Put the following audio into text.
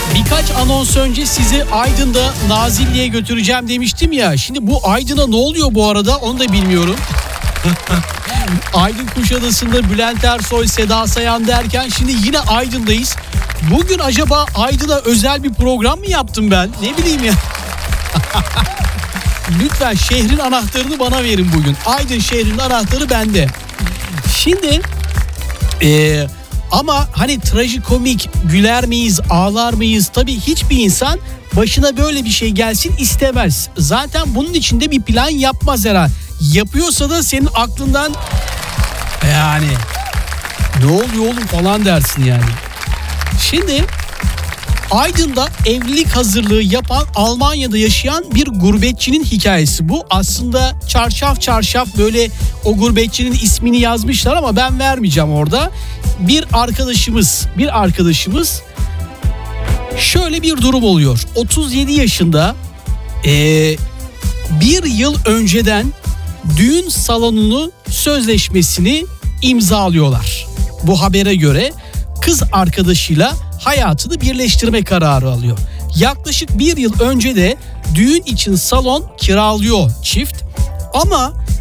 Birkaç anons önce sizi Aydın'da Nazilli'ye götüreceğim demiştim ya. Şimdi bu Aydın'a ne oluyor bu arada onu da bilmiyorum. Aydın Kuşadası'nda Bülent Ersoy, Seda Sayan derken şimdi yine Aydın'dayız. Bugün acaba Aydın'a özel bir program mı yaptım ben? Ne bileyim ya. Lütfen şehrin anahtarını bana verin bugün. Aydın şehrinin anahtarı bende. Şimdi ama hani trajikomik, güler miyiz, ağlar mıyız? Tabii hiçbir insan başına böyle bir şey gelsin istemez. Zaten bunun için de bir plan yapmaz herhalde. Yapıyorsa da senin aklından yani ne oluyor oğlum falan dersin yani. Şimdi Aydın'da evlilik hazırlığı yapan Almanya'da yaşayan bir gurbetçinin hikayesi bu. Aslında çarşaf çarşaf böyle o gurbetçinin ismini yazmışlar ama ben vermeyeceğim orada. Bir arkadaşımız şöyle bir durum oluyor. 37 yaşında bir yıl önceden düğün salonunu sözleşmesini imzalıyorlar. Bu habere göre kız arkadaşıyla hayatını birleştirme kararı alıyor. Yaklaşık bir yıl önce de düğün için salon kiralıyor çift. Ama